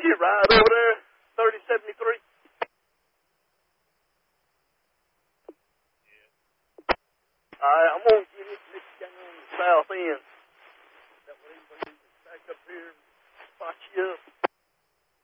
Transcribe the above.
you ride over there, 3073? All right, I'm going to get this guy on the south end.